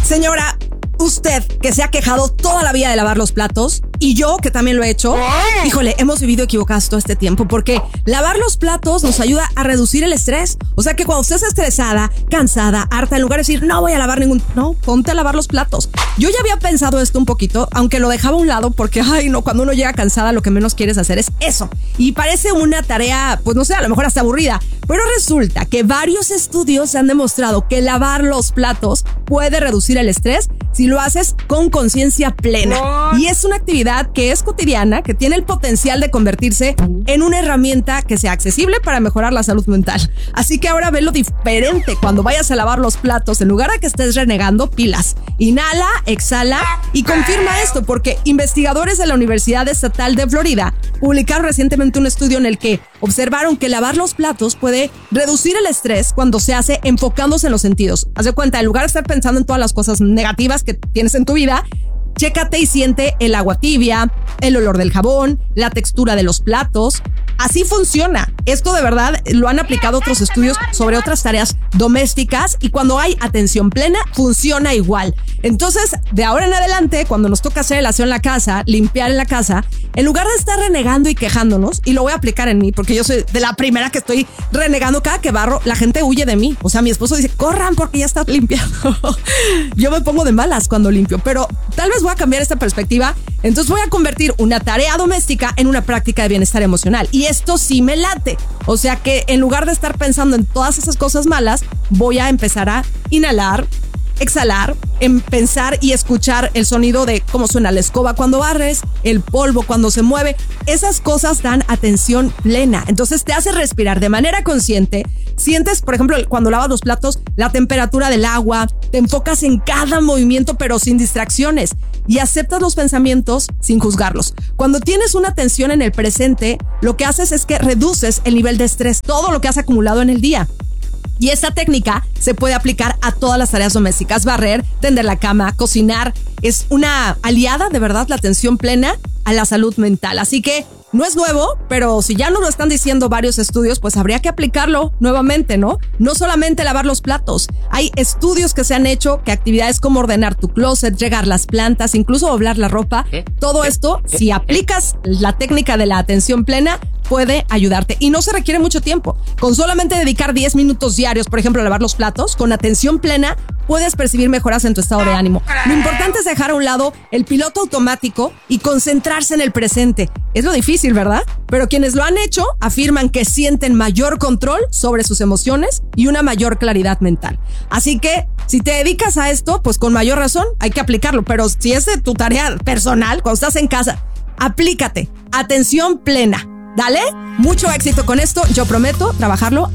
Señora, usted que se ha quejado toda la vida de lavar los platos, y yo que también lo he hecho, híjole, hemos vivido equivocados todo este tiempo, porque lavar los platos nos ayuda a reducir el estrés. O sea que cuando estés estresada, cansada, harta, en lugar de decir, no voy a lavar no, ponte a lavar los platos. Yo ya había pensado esto un poquito, aunque lo dejaba a un lado, porque, cuando uno llega cansada, lo que menos quieres hacer es eso. Y parece una tarea, pues no sé, a lo mejor hasta aburrida. Pero resulta que varios estudios han demostrado que lavar los platos puede reducir el estrés si lo haces con conciencia plena. Y es una actividad que es cotidiana, que tiene el potencial de convertirse en una herramienta que sea accesible para mejorar la salud mental. Así que ahora ve lo diferente cuando vayas a lavar los platos. En lugar de que estés renegando, pilas. Inhala, exhala y confirma esto, porque investigadores de la Universidad Estatal de Florida publicaron recientemente un estudio en el que observaron que lavar los platos puede reducir el estrés cuando se hace enfocándose en los sentidos. Haz de cuenta, en lugar de estar pensando en todas las cosas negativas que tienes en tu vida, chécate y siente el agua tibia, el olor del jabón, la textura de los platos. Así funciona. Esto de verdad lo han aplicado otros estudios sobre otras tareas domésticas y cuando hay atención plena funciona igual. Entonces, de ahora en adelante, cuando nos toca hacer el aseo en la casa, limpiar en la casa, en lugar de estar renegando y quejándonos, y lo voy a aplicar en mí porque yo soy de la primera que estoy renegando cada que barro, la gente huye de mí. O sea, mi esposo dice, corran porque ya estás limpiando. Yo me pongo de malas cuando limpio, pero tal vez voy a cambiar esta perspectiva. Entonces voy a convertir una tarea doméstica en una práctica de bienestar emocional. Y esto sí me late. O sea que en lugar de estar pensando en todas esas cosas malas, voy a empezar a inhalar, exhalar, en pensar y escuchar el sonido de cómo suena la escoba cuando barres, el polvo cuando se mueve. Esas cosas dan atención plena. Entonces te hace respirar de manera consciente. Sientes, por ejemplo, cuando lavas los platos, la temperatura del agua, te enfocas en cada movimiento pero sin distracciones y aceptas los pensamientos sin juzgarlos. Cuando tienes una atención en el presente, lo que haces es que reduces el nivel de estrés, todo lo que has acumulado en el día. Y esta técnica se puede aplicar a todas las tareas domésticas: barrer, tender la cama, cocinar. Es una aliada, de verdad, la atención plena a la salud mental. Así que no es nuevo, pero si ya nos lo están diciendo varios estudios, pues habría que aplicarlo nuevamente, ¿no? No solamente lavar los platos. Hay estudios que se han hecho que actividades como ordenar tu closet, regar las plantas, incluso doblar la ropa, todo esto, si aplicas la técnica de la atención plena, puede ayudarte. Y no se requiere mucho tiempo. Con solamente dedicar 10 minutos diarios, por ejemplo, a lavar los platos, con atención plena, puedes percibir mejoras en tu estado de ánimo. Lo importante es dejar a un lado el piloto automático y concentrarse en el presente. Es lo difícil, ¿verdad? Pero quienes lo han hecho afirman que sienten mayor control sobre sus emociones y una mayor claridad mental. Así que, si te dedicas a esto, pues con mayor razón hay que aplicarlo. Pero si es de tu tarea personal, cuando estás en casa, aplícate. Atención plena. Dale, mucho éxito con esto. Yo prometo trabajarlo